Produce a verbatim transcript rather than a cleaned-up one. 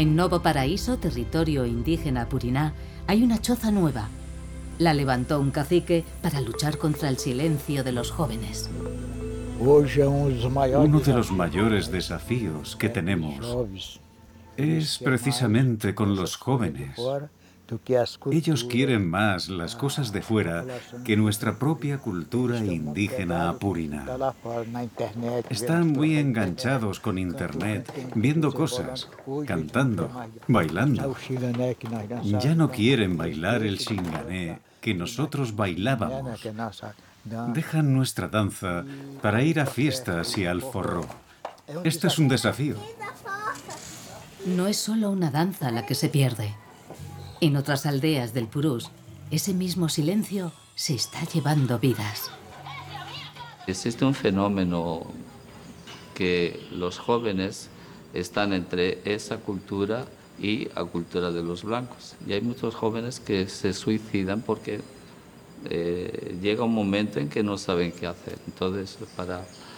En Novo Paraíso, territorio indígena apuriná, hay una choza nueva. La levantó un cacique para luchar contra el silencio de los jóvenes. Uno de los mayores desafíos que tenemos es precisamente con los jóvenes. Ellos quieren más las cosas de fuera que nuestra propia cultura indígena apuriná. Están muy enganchados con Internet, viendo cosas, cantando, bailando. Ya no quieren bailar el xingané que nosotros bailábamos. Dejan nuestra danza para ir a fiestas y al forró. Este es un desafío. No es solo una danza la que se pierde. En otras aldeas del Purús, ese mismo silencio se está llevando vidas. Existe un fenómeno que los jóvenes están entre esa cultura y la cultura de los blancos. Y hay muchos jóvenes que se suicidan porque eh, llega un momento en que no saben qué hacer. Entonces, para